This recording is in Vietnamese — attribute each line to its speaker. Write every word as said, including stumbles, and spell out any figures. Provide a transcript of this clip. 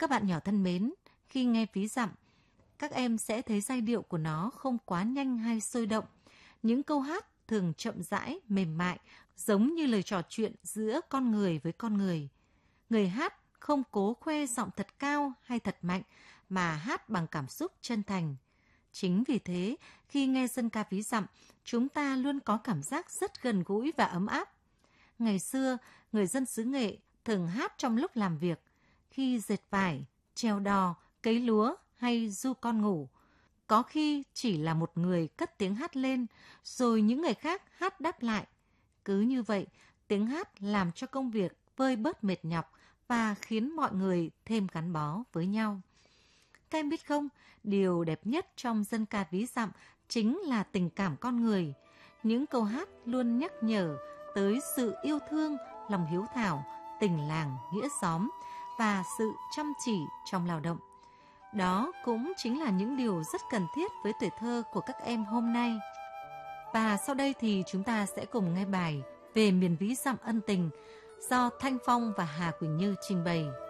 Speaker 1: Các bạn nhỏ thân mến, khi nghe ví dặm, các em sẽ thấy giai điệu của nó không quá nhanh hay sôi động. Những câu hát thường chậm rãi, mềm mại, giống như lời trò chuyện giữa con người với con người. Người hát không cố khoe giọng thật cao hay thật mạnh, mà hát bằng cảm xúc chân thành. Chính vì thế, khi nghe dân ca ví dặm, chúng ta luôn có cảm giác rất gần gũi và ấm áp. Ngày xưa, người dân xứ Nghệ thường hát trong lúc làm việc, khi dệt vải, treo đò, cấy lúa hay du con ngủ. Có khi chỉ là một người cất tiếng hát lên, rồi những người khác hát đáp lại. Cứ như vậy, tiếng hát làm cho công việc vơi bớt mệt nhọc và khiến mọi người thêm gắn bó với nhau. Các em biết không, điều đẹp nhất trong dân ca ví dặm chính là tình cảm con người. Những câu hát luôn nhắc nhở tới sự yêu thương, lòng hiếu thảo, tình làng, nghĩa xóm và sự chăm chỉ trong lao động. Đó cũng chính là những điều rất cần thiết với tuổi thơ của các em hôm nay. Và sau đây thì chúng ta sẽ cùng nghe bài Về miền ví dặm ân tình do Thanh Phong và Hà Quỳnh Như trình bày.